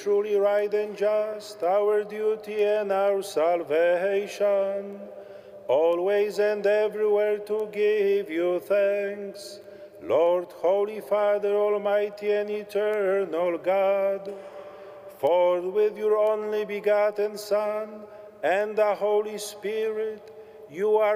truly right and just, our duty and our salvation, always and everywhere to give you thanks, Lord, Holy Father, Almighty and Eternal God. For with your only begotten Son and the Holy Spirit, you are